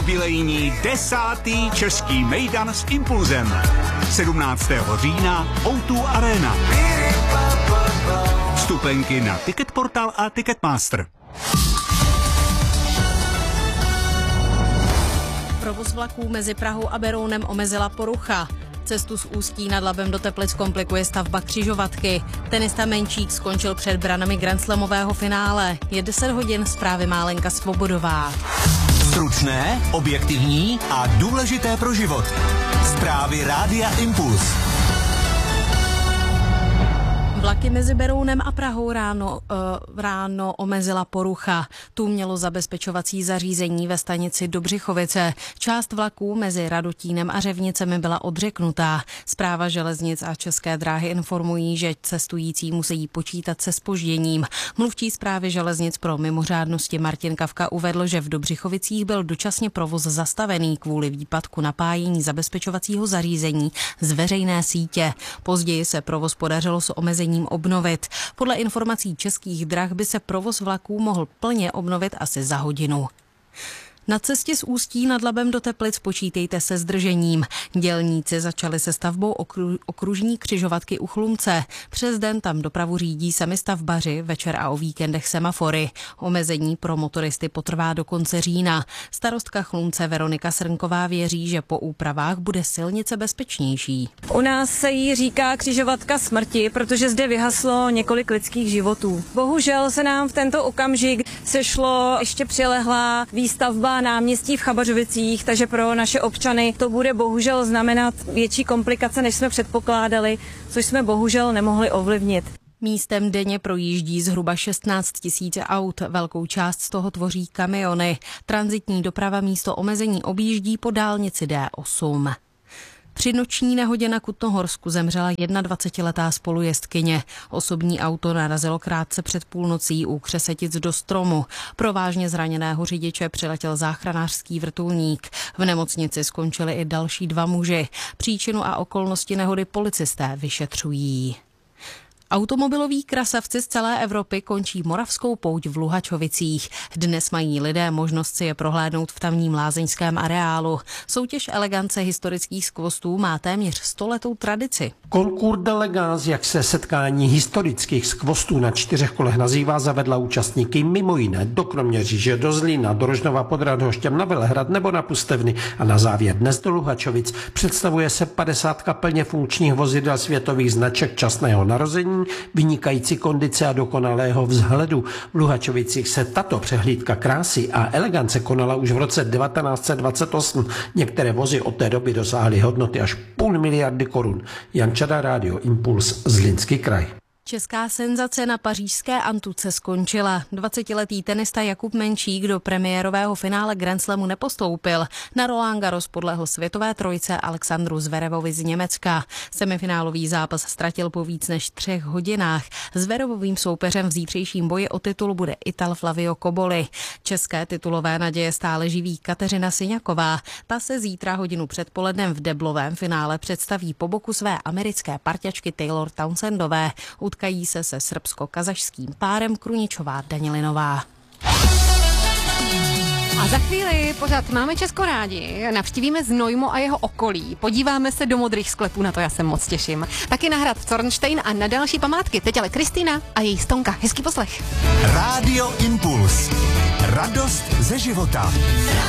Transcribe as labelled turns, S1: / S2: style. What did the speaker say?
S1: Jubilejní 10. český mejdan s Impulzem. 17. října O2 Arena. Vstupenky na Ticketportal a Ticketmaster.
S2: Provoz vlaků mezi Prahou a Berounem omezila porucha. Cestu z Ústí nad Labem do Teplic komplikuje stavba křižovatky. Tenista Menčík skončil před branami grandslamového finále. Je 10 hodin, zprávy má Lenka Svobodová.
S3: Stručné, objektivní a důležité pro život. Zprávy Rádia Impuls.
S2: Vlaky mezi Berounem a Prahou ráno omezila porucha. Tu mělo zabezpečovací zařízení ve stanici Dobřichovice. Část vlaků mezi Radotínem a Řevnicemi byla odřeknutá. Správa železnic a České dráhy informují, že cestující musí počítat se zpožděním. Mluvčí správy železnic pro mimořádnosti Martin Kavka uvedl, že v Dobřichovicích byl dočasně provoz zastavený kvůli výpadku napájení zabezpečovacího zařízení z veřejné sítě. Později se provoz podařilo s omezením obnovit. Podle informací Českých drah by se provoz vlaků mohl plně obnovit asi za hodinu. Na cestě z Ústí nad Labem do Teplic počítejte se zdržením. Dělníci začali se stavbou okružní křižovatky u Chlumce. Přes den tam dopravu řídí sami stavbaři, večer a o víkendech semafory. Omezení pro motoristy potrvá do konce října. Starostka Chlumce Veronika Srnková věří, že po úpravách bude silnice bezpečnější.
S4: U nás se jí říká křižovatka smrti, protože zde vyhaslo několik lidských životů. Bohužel se nám v tento okamžik sešlo ještě přilehlá výstavba náměstí v Chabařovicích, takže pro naše občany to bude bohužel znamenat větší komplikace, než jsme předpokládali, což jsme bohužel nemohli ovlivnit.
S2: Místem denně projíždí zhruba 16 000 aut, velkou část z toho tvoří kamiony. Tranzitní doprava místo omezení objíždí po dálnici D8. Při noční nehodě na Kutnohorsku zemřela 21letá spolujezdkyně. Osobní auto narazilo krátce před půlnocí u Křesetic do stromu. Pro vážně zraněného řidiče přiletěl záchranářský vrtulník. V nemocnici skončili i další 2 muži. Příčinu a okolnosti nehody policisté vyšetřují. Automobiloví krasavci z celé Evropy končí Moravskou pouť v Luhačovicích. Dnes mají lidé možnost si je prohlédnout v tamním lázeňském areálu. Soutěž elegance historických skvostů má téměř 100letou tradici.
S5: Concours d'Elegance, jak se setkání historických skvostů na 4 kolech nazývá, zavedla účastníky mimo jiné do Kroměříže, do Zlína, do Rožnova pod Radhoštěm, na Velehrad nebo na Pustevny a na závěr dnes do Luhačovic. Představuje se 50 plně funkčních vozidel světových značek časného narození, vynikající kondice a dokonalého vzhledu. V Luhačovicích se tato přehlídka krásy a elegance konala už v roce 1928. Některé vozy od té doby dosáhly hodnoty až 500 miliardy korun. Jan Čada, Rádio Impuls, Zlínský kraj.
S2: Česká senzace na pařížské Antuce skončila. 20letý tenista Jakub Menčík do premiérového finále Grand Slamu nepostoupil. Na Roland Garros podlehl světové trojce Alexandru Zverevovi z Německa. Semifinálový zápas ztratil po víc než 3 hodinách. Zverevovým soupeřem v zítřejším boji o titul bude Ital Flavio Cobolli. České titulové naděje stále živí Kateřina Syňaková. Ta se zítra hodinu předpolednem v deblovém finále představí po boku své americké parťačky Taylor Townsendové. Utkají se srbsko-kazašským párem Kruničová Danilinová.
S6: A za chvíli pořád máme Česko rádi, navštívíme Znojmo a jeho okolí, podíváme se do modrých sklepů, na to já se moc těším. Taky na hrad Zornštejn a na další památky. Teď ale Kristýna a její stonka. Hezký poslech.
S3: Rádio Impuls. Radost ze života.